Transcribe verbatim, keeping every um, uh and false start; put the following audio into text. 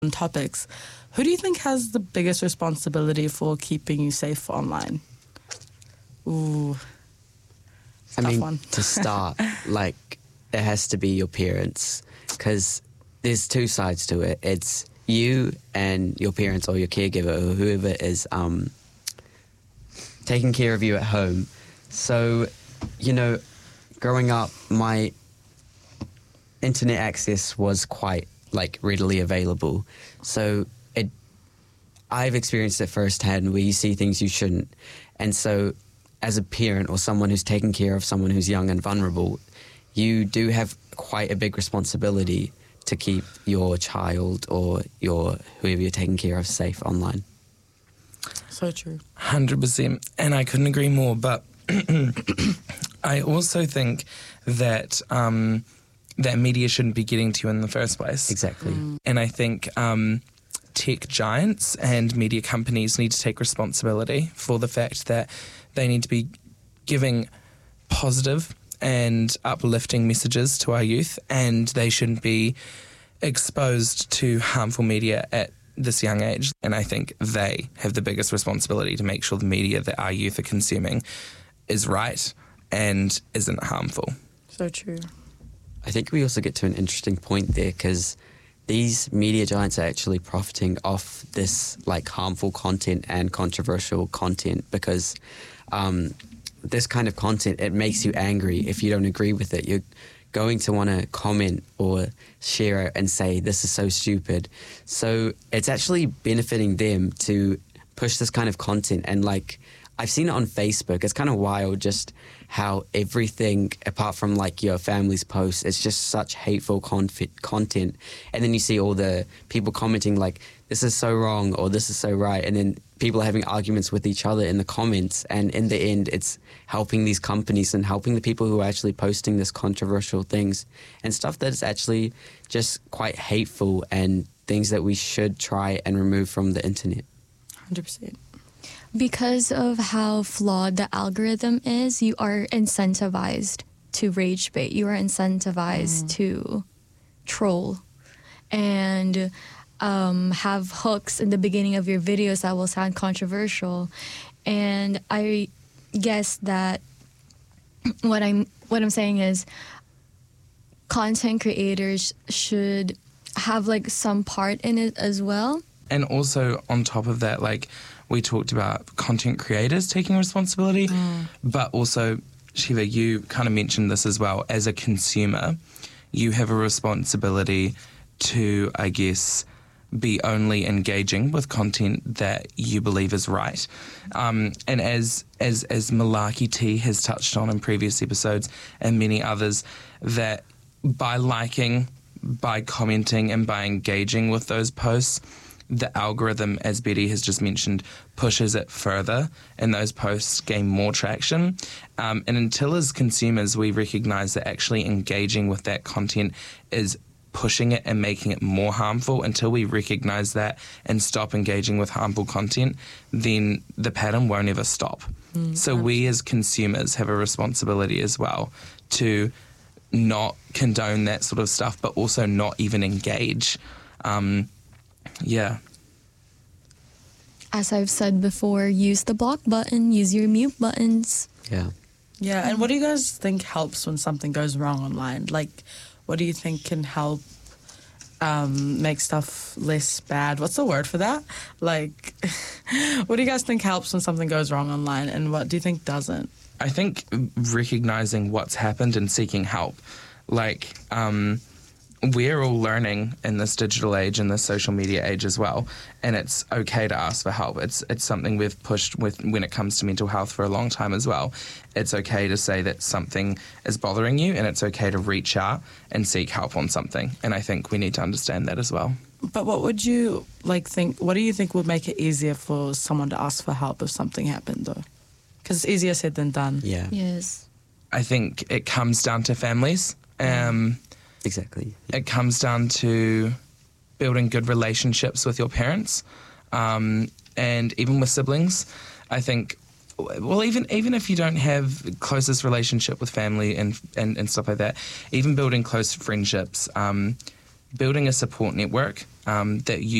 topics. Who do you think has the biggest responsibility for keeping you safe online? Ooh, I tough mean, one. to start, like, it has to be your parents, because there's two sides to it. It's you and your parents or your caregiver or whoever is um, taking care of you at home. So, you know, growing up, my internet access was quite, like, readily available. So it, I've experienced it firsthand where you see things you shouldn't. And so as a parent or someone who's taking care of someone who's young and vulnerable, you do have quite a big responsibility to keep your child or your whoever you're taking care of safe online. So true. one hundred percent. And I couldn't agree more. But I also think that um, that media shouldn't be getting to you in the first place. Exactly. Mm. And I think um, tech giants and media companies need to take responsibility for the fact that they need to be giving positive and uplifting messages to our youth, and they shouldn't be exposed to harmful media at this young age. And I think they have the biggest responsibility to make sure the media that our youth are consuming is right and isn't harmful. So true. I think we also get to an interesting point there, because these media giants are actually profiting off this, like, harmful content and controversial content, because um, this kind of content, it makes you angry. If you don't agree with it, you're going to want to comment or share it and say, this is so stupid. So it's actually benefiting them to push this kind of content. And, like, I've seen it on Facebook. It's kind of wild just how everything, apart from, like, your family's posts, it's just such hateful conf- content. And then you see all the people commenting, like, this is so wrong or this is so right. And then people are having arguments with each other in the comments. And in the end, it's helping these companies and helping the people who are actually posting this controversial things and stuff that is actually just quite hateful and things that we should try and remove from the internet. one hundred percent. Because of how flawed the algorithm is, you are incentivized to rage bait. You are incentivized mm. to troll and um, have hooks in the beginning of your videos that will sound controversial. And I guess that what I'm what I'm saying is content creators should have, like, some part in it as well. And also on top of that, like, we talked about content creators taking responsibility, mm. but also, Shiva, you kind of mentioned this as well. As a consumer, you have a responsibility to, I guess, be only engaging with content that you believe is right. Um, and as as as Malarkey T has touched on in previous episodes and many others, that by liking, by commenting and by engaging with those posts, the algorithm, as Betty has just mentioned, pushes it further and those posts gain more traction. Um, and until as consumers we recognise that actually engaging with that content is pushing it and making it more harmful, until we recognise that and stop engaging with harmful content, then the pattern won't ever stop. Mm, so we as consumers have a responsibility as well to not condone that sort of stuff, but also not even engage. Um, Yeah. As I've said before, use the block button, use your mute buttons. Yeah. Yeah, and what do you guys think helps when something goes wrong online? Like, what do you think can help um, make stuff less bad? What's the word for that? Like, what do you guys think helps when something goes wrong online, and what do you think doesn't? I think recognising what's happened and seeking help. Like, um... we're all learning in this digital age and this social media age as well, and it's okay to ask for help. It's it's something we've pushed with when it comes to mental health for a long time as well. It's okay to say that something is bothering you, and it's okay to reach out and seek help on something. And I think we need to understand that as well. But what would you like think? What do you think would make it easier for someone to ask for help if something happened, though? Because it's easier said than done. Yeah. Yes. I think it comes down to families. Um, Exactly. It comes down to building good relationships with your parents, um, and even with siblings. I think, well, even even if you don't have closest relationship with family and and, and stuff like that, even building close friendships, um, building a support network um, that you